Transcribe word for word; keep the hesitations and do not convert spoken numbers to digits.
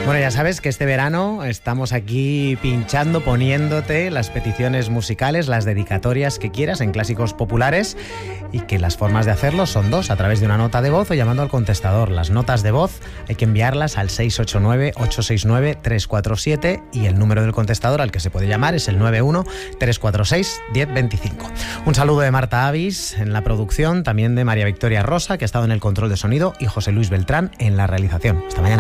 Bueno, ya sabes que este verano estamos aquí pinchando, poniéndote las peticiones musicales, las dedicatorias que quieras en clásicos populares, y que las formas de hacerlo son dos: a través de una nota de voz o llamando al contestador. Las notas de voz hay que enviarlas al seis ocho nueve, ocho seis nueve, tres cuatro siete y el número del contestador al que se puede llamar es el nueve uno, tres cuatro seis, uno cero dos cinco. Un saludo de Marta Avis en la producción, también de María Victoria Rosa, que ha estado en el control de sonido, y José Luis Beltrán en la realización. Hasta mañana.